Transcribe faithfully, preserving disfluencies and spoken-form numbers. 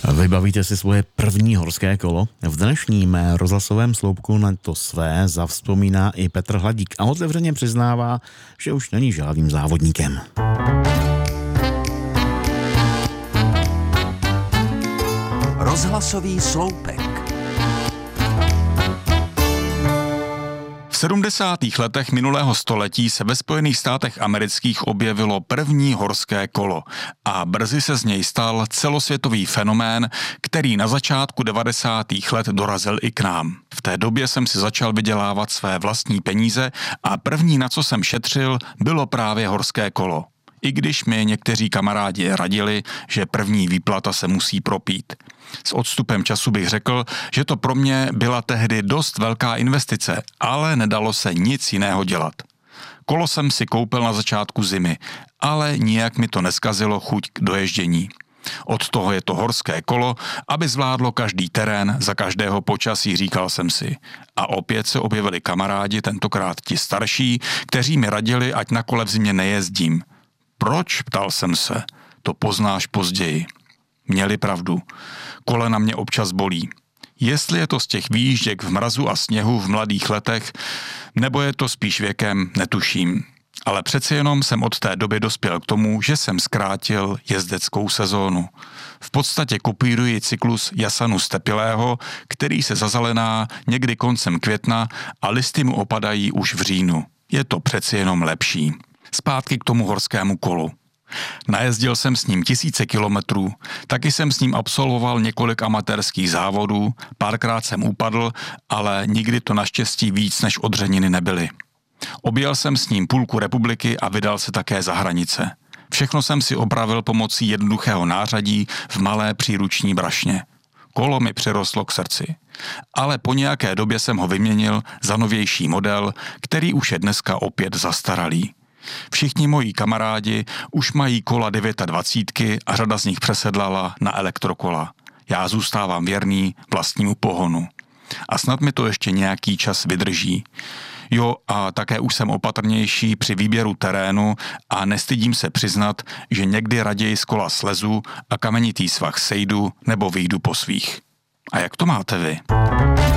Vybavíte si svoje první horské kolo? V dnešním rozhlasovém sloupku na to své zavzpomíná i Petr Hladík a otevřeně přiznává, že už není žádným závodníkem. Rozhlasový sloupek. V sedmdesátých letech minulého století se ve Spojených státech amerických objevilo první horské kolo a brzy se z něj stal celosvětový fenomén, který na začátku devadesátých let dorazil i k nám. V té době jsem si začal vydělávat své vlastní peníze a první, na co jsem šetřil, bylo právě horské kolo. I když mi někteří kamarádi radili, že první výplata se musí propít. S odstupem času bych řekl, že to pro mě byla tehdy dost velká investice, ale nedalo se nic jiného dělat. Kolo jsem si koupil na začátku zimy, ale nijak mi to neskazilo chuť k doježdění. Od toho je to horské kolo, aby zvládlo každý terén za každého počasí, říkal jsem si. A opět se objevili kamarádi, tentokrát ti starší, kteří mi radili, ať na kole v zimě nejezdím. Proč? Ptal jsem se. To poznáš později. Měli pravdu. Kolena mě občas bolí. Jestli je to z těch výjížděk v mrazu a sněhu v mladých letech, nebo je to spíš věkem, netuším. Ale přeci jenom jsem od té doby dospěl k tomu, že jsem zkrátil jezdeckou sezónu. V podstatě kopíruji cyklus Jasanu Stepilého, který se zazelená někdy koncem května a listy mu opadají už v říjnu. Je to přeci jenom lepší. Zpátky k tomu horskému kolu. Najezdil jsem s ním tisíce kilometrů, taky jsem s ním absolvoval několik amatérských závodů, párkrát jsem upadl, ale nikdy to naštěstí víc než odřeniny nebyly. Objel jsem s ním půlku republiky a vydal se také za hranice. Všechno jsem si opravil pomocí jednoduchého nářadí v malé příruční brašně. Kolo mi přirostlo k srdci. Ale po nějaké době jsem ho vyměnil za novější model, který už je dneska opět zastaralý. Všichni moji kamarádi už mají kola dvacet devět a řada z nich přesedlala na elektrokola. Já zůstávám věrný vlastnímu pohonu. A snad mi to ještě nějaký čas vydrží. Jo, a také už jsem opatrnější při výběru terénu a nestydím se přiznat, že někdy raději z kola slezu a kamenitý svah sejdu nebo vyjdu po svých. A jak to máte vy?